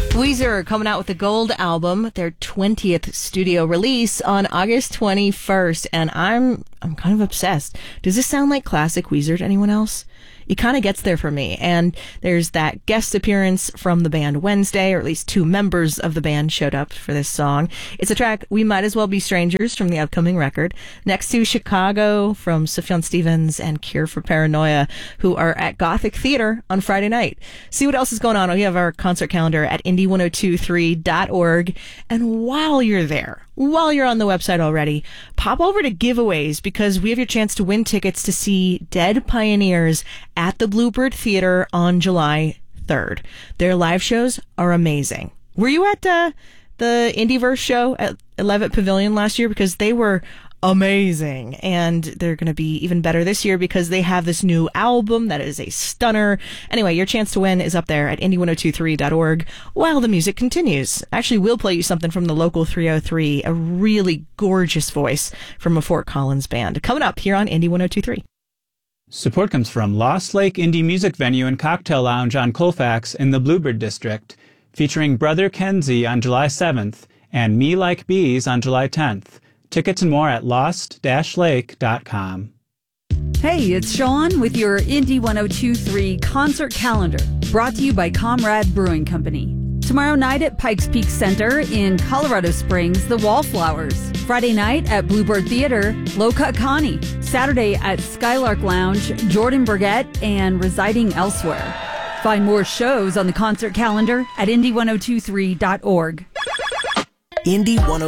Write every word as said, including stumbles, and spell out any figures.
Weezer coming out with the Gold album, their twentieth studio release on August twenty-first, and I'm I'm kind of obsessed. Does this sound like classic Weezer to anyone else? It kind of gets there for me. And there's that guest appearance from the band Wednesday, or at least two members of the band showed up for this song. It's a track, We Might As Well Be Strangers, from the upcoming record, next to Chicago from Sufjan Stevens and Cure for Paranoia, who are at Gothic Theater on Friday night. See what else is going on. We have our concert calendar at indie ten twenty-three dot org. And while you're there, while you're on the website already, pop over to giveaways, because we have your chance to win tickets to see Dead Pioneers at the Bluebird Theater on July third. Their live shows are amazing. Were you at uh, the Indieverse show at Levitt Pavilion last year? Because they were amazing, and they're going to be even better this year because they have this new album that is a stunner. Anyway, your chance to win is up there at indie ten twenty-three dot org while the music continues. Actually, we'll play you something from the local three oh three, a really gorgeous voice from a Fort Collins band, coming up here on Indie ten twenty-three. Support comes from Lost Lake Indie Music Venue and Cocktail Lounge on Colfax in the Bluebird District, featuring Brother Kenzie on July seventh and Me Like Bees on July tenth. Tickets and more at lost dash lake dot com. Hey, it's Sean with your Indie ten twenty-three concert calendar, brought to you by Comrade Brewing Company. Tomorrow night at Pikes Peak Center in Colorado Springs, the Wallflowers. Friday night at Bluebird Theater, Low Cut Connie. Saturday at Skylark Lounge, Jordan Burgett and Residing Elsewhere. Find more shows on the concert calendar at indie ten twenty-three dot org. Indie ten